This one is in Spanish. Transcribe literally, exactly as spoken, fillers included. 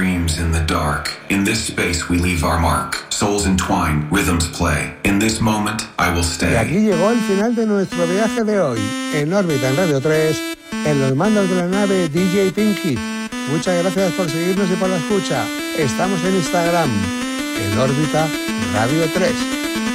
dreams in the dark. In this space we leave our mark. Souls entwine, rhythms play. In this moment I will stay. Y aquí llegó el final de nuestro viaje de hoy. En órbita en Radio tres, en los mandos de la nave D J Pinky. Muchas gracias por seguirnos y por la escucha. Estamos en Instagram, en órbita Radio tres.